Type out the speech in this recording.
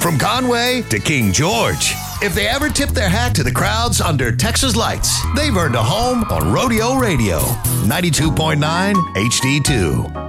From Conway to King George. If they ever tip their hat to the crowds under Texas lights, they've earned a home on Rodeo Radio. 92.9 HD2.